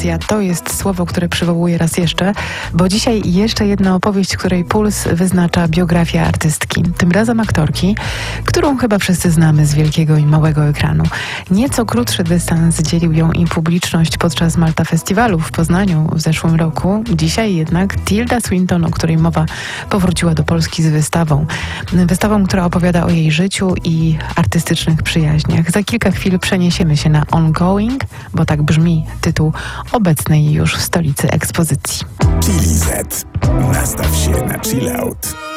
To jest słowo, które przywołuję raz jeszcze, bo dzisiaj jeszcze jedna opowieść, której puls wyznacza biografia artystki. Tym razem aktorki, którą chyba wszyscy znamy z wielkiego i małego ekranu. Nieco krótszy dystans dzielił ją i publiczność podczas Malta Festiwalu w Poznaniu w zeszłym roku. Dzisiaj jednak Tilda Swinton, o której mowa, powróciła do Polski z wystawą. Wystawą, która opowiada o jej życiu i artystycznych przyjaźniach. Za kilka chwil przeniesiemy się na Ongoing, bo tak brzmi tytuł obecnej już w stolicy ekspozycji. Chili Z. Nastaw się na chill out.